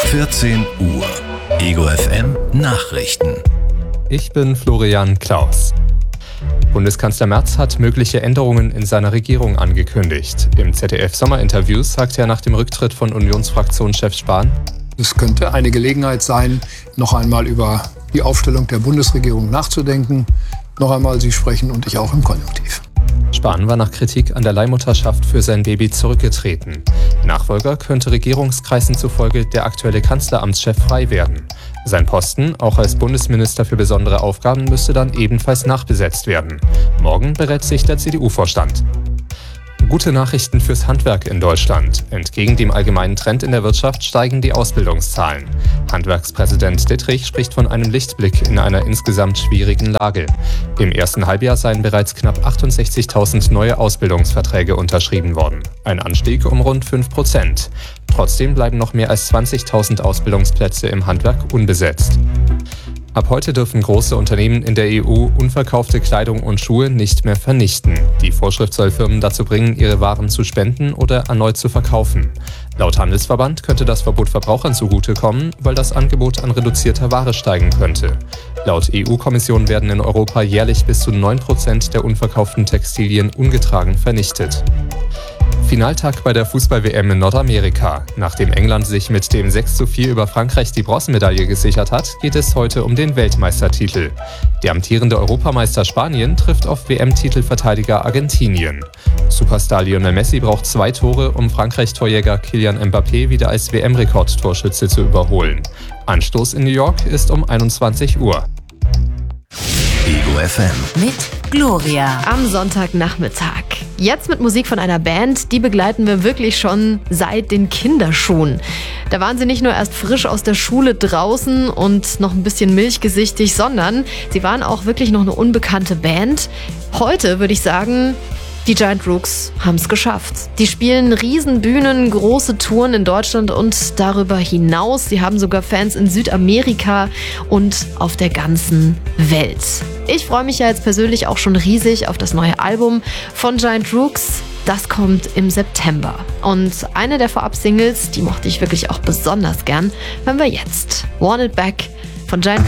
14 Uhr. Ego FM Nachrichten. Ich bin Florian Klaus. Bundeskanzler Merz hat mögliche Änderungen in seiner Regierung angekündigt. Im ZDF-Sommerinterview sagte er nach dem Rücktritt von Unionsfraktionschef Spahn: Es könnte eine Gelegenheit sein, noch einmal über die Aufstellung der Bundesregierung nachzudenken. Noch einmal Sie sprechen und ich auch im Konjunktiv. Spahn war nach Kritik an der Leihmutterschaft für sein Baby zurückgetreten. Nachfolger könnte Regierungskreisen zufolge der aktuelle Kanzleramtschef frei werden. Sein Posten, auch als Bundesminister für besondere Aufgaben, müsste dann ebenfalls nachbesetzt werden. Morgen berät sich der CDU-Vorstand. Gute Nachrichten fürs Handwerk in Deutschland. Entgegen dem allgemeinen Trend in der Wirtschaft steigen die Ausbildungszahlen. Handwerkspräsident Dittrich spricht von einem Lichtblick in einer insgesamt schwierigen Lage. Im ersten Halbjahr seien bereits knapp 68.000 neue Ausbildungsverträge unterschrieben worden. Ein Anstieg um rund 5%. Trotzdem bleiben noch mehr als 20.000 Ausbildungsplätze im Handwerk unbesetzt. Ab heute dürfen große Unternehmen in der EU unverkaufte Kleidung und Schuhe nicht mehr vernichten. Die Vorschrift soll Firmen dazu bringen, ihre Waren zu spenden oder erneut zu verkaufen. Laut Handelsverband könnte das Verbot Verbrauchern zugutekommen, weil das Angebot an reduzierter Ware steigen könnte. Laut EU-Kommission werden in Europa jährlich bis zu 9% der unverkauften Textilien ungetragen vernichtet. Finaltag bei der Fußball-WM in Nordamerika. Nachdem England sich mit dem 6:4 über Frankreich die Bronzemedaille gesichert hat, geht es heute um den Weltmeistertitel. Der amtierende Europameister Spanien trifft auf WM-Titelverteidiger Argentinien. Superstar Lionel Messi braucht 2 Tore, um Frankreich-Torjäger Kylian Mbappé wieder als WM-Rekordtorschütze zu überholen. Anstoß in New York ist um 21 Uhr. Ego FM. Mit Gloria. Am Sonntagnachmittag. Jetzt mit Musik von einer Band, die begleiten wir wirklich schon seit den Kinderschuhen. Da waren sie nicht nur erst frisch aus der Schule draußen und noch ein bisschen milchgesichtig, sondern sie waren auch wirklich noch eine unbekannte Band. Heute würde ich sagen, die Giant Rooks haben es geschafft. Die spielen Riesenbühnen, große Touren in Deutschland und darüber hinaus. Sie haben sogar Fans in Südamerika und auf der ganzen Welt. Ich freue mich ja jetzt persönlich auch schon riesig auf das neue Album von Giant Rooks. Das kommt im September. Und eine der Vorab-Singles, die mochte ich wirklich auch besonders gern, hören wir jetzt. Want It Back von Giant Rooks.